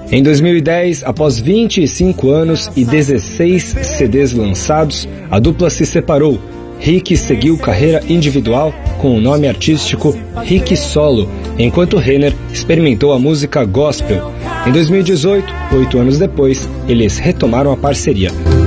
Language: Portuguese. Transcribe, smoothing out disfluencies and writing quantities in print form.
Em 2010, após 25 anos e 16 CDs lançados, a dupla se separou. Rick seguiu carreira individual com o nome artístico Rick Solo, enquanto Renner experimentou a música gospel. Em 2018, 8 anos depois, eles retomaram a parceria.